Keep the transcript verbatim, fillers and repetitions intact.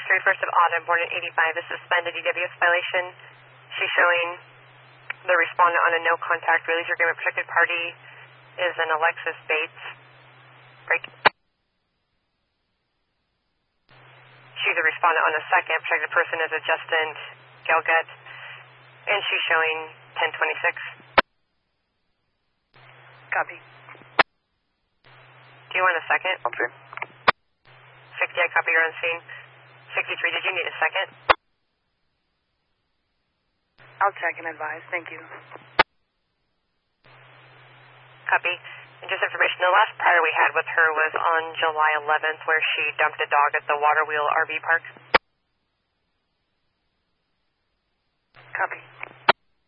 thirty-first of autumn, born in eighty-five, is suspended D W S violation. She's showing the respondent on a no contact release agreement. Protected party is an Alexis Bates. Break. She's a respondent on the second. Protected person is a Justin Gelgut, and she's showing ten twenty-six. Copy. Do you want a second? On scene. sixty, I copy, you're on scene. sixty-three, did you need a second? I'll check and advise. Thank you. Copy. And just information, the last prior we had with her was on July eleventh, where she dumped a dog at the Water Wheel R V park. Copy.